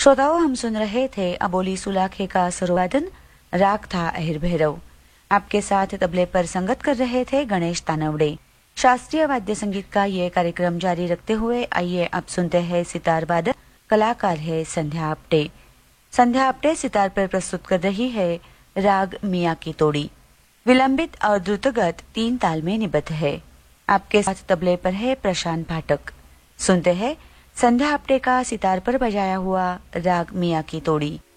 श्रोताओं, हम सुन रहे थे अबोली सुलाखे का सरोवादन, राग था अहिर भैरव। आपके साथ तबले पर संगत कर रहे थे गणेश तानवड़े। शास्त्रीय वाद्य संगीत का ये कार्यक्रम जारी रखते हुए आइए अब सुनते हैं सितार वादक, कलाकार है संध्या आप्टे। संध्या आप्टे सितार पर प्रस्तुत कर रही है राग मियाँ की तोड़ी। विलंबित और द्रुतगत 3 ताल में निबद्ध है। आपके साथ तबले पर है प्रशांत पाठक। सुनते हैं संध्या आप्टे का सितार पर बजाया हुआ राग मियाँ की तोड़ी।